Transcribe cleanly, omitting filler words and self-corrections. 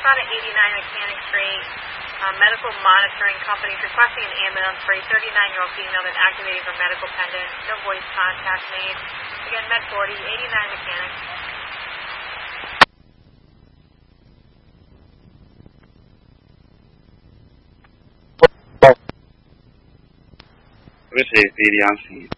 found at 89 Mechanic Street. Medical monitoring companies requesting an ambulance for a 39-year-old female that activated her medical pendant. No voice contact made. Again, Med 40, 89 Mechanic. This is 80 on scene.